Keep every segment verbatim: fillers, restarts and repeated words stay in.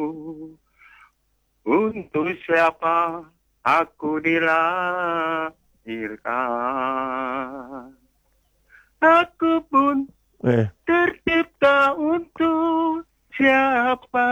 Untuk siapa aku dilahirkan. Aku pun Eh, tercipta untuk siapa.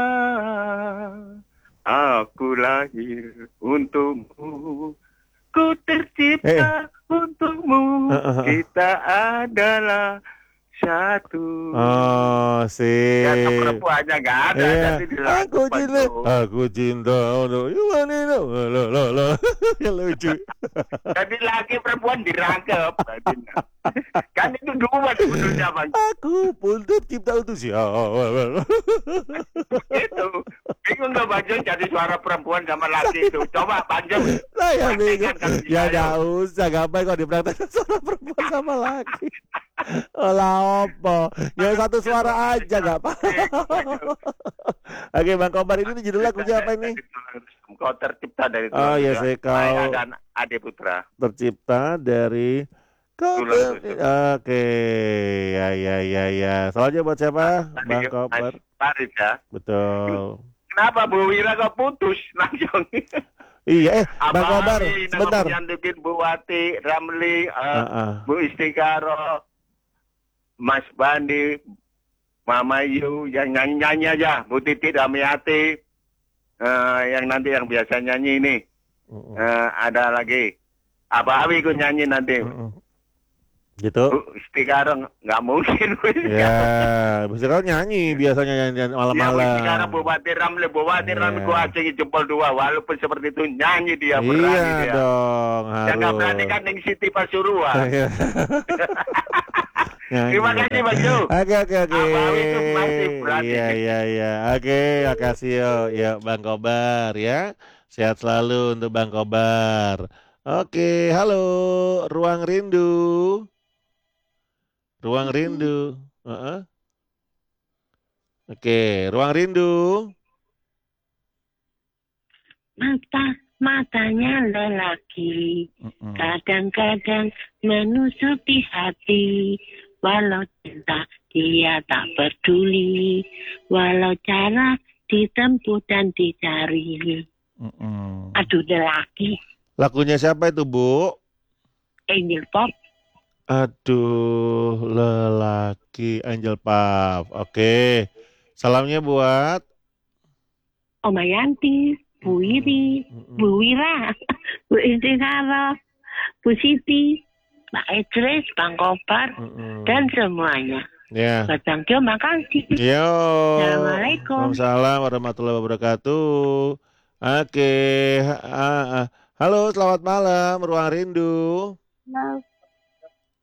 Aku lahir untukmu. Ku tercipta untukmu. Uh, uh, uh. Kita adalah satu. Oh, Ya sih. perempuannya nggak ada. Iya. Jadi Aku dilakukan cinta, tuh. aku cinta untuk Iwanina. Lo lo lo. Ya lucu. Jadi laki perempuan dirangkep. Kan itu dua sebetulnya Bang. Aku pun tercipta untuk siapa. Itu bingung nggak Bang Jun jadi suara perempuan sama laki itu. Coba Bang Jun. Saya bingung. Praktekkan kalau bisa, Ya ayo. nggak usah, gampang kok dipraktekkan suara perempuan sama laki. Olah opo, ya satu suara aja nggak apa. Oke Bang Kobar, ini judul lagunya apa ini? Kau tercipta dari Oh tulang ya rusuk. saya kau Maya dan Ade Putra. tercipta dari kau Tulang ter... rusuk. Oke, ya ya ya ya. Soalnya buat siapa? Tadi Bang Mas Kobar. Farid ya. Betul. Kenapa Bu Wira kok putus langsung? Iya, eh Bang Abang Kobar, Ami, sebentar. nama penyandukin Bu Wati, Ramli, uh, Uh-uh. Bu Istikaro, Mas Bandi, Mama Yu, yang nyanyi-nyanyi aja, Bu Titi, Damiati, uh, yang nanti yang biasa nyanyi ini, Uh-uh. uh, ada lagi, Abah Abi ikut nyanyi nanti, Uh-uh. Gitu. Bu Istikaro nggak mungkin. Ya, bisa kan nyanyi biasanya nyanyi Ya, Bu malam-malam. Istikaro, Bu Wati, Ramli, Bu Wati, Ramli, Iya. gua acungi jempol dua, walaupun seperti itu nyanyi dia, berani Iya dia. dong, Yang nggak berani harus. kan Ning Siti Pasuruan. Iya. Nyanyi. Terima kasih Bang Jo. Oke oke oke. Abang itu masih berani. Iya iya iya. Oke, makasih yo. Ya Bang Kobar ya. Sehat selalu untuk Bang Kobar. Oke, halo Ruang Rindu. Ruang Rindu. Heeh. Oke, Ruang Rindu. Mata matanya lelaki Mm-mm. kadang-kadang menusuk di hati, walau cinta dia tak peduli, walau cara ditempuh dan dicari. Mm-mm. Aduh, lelaki Lagunya siapa itu, Bu? Angel Pop. Aduh, lelaki Angel Puff. Oke. Salamnya buat Oma Yanti, Bu Wiri, Mm-mm. Bu Wira, Bu Istikaro, Bu Siti, Mbak Idris, Bang Kobar, Mm-mm. dan semuanya. Ya. Buat Bang Jo, makasih. Yo. Assalamualaikum. Waalaikumsalam warahmatullahi wabarakatuh. Oke. Ha- ah, ah. Halo, selamat malam, Ruang Rindu. Halo.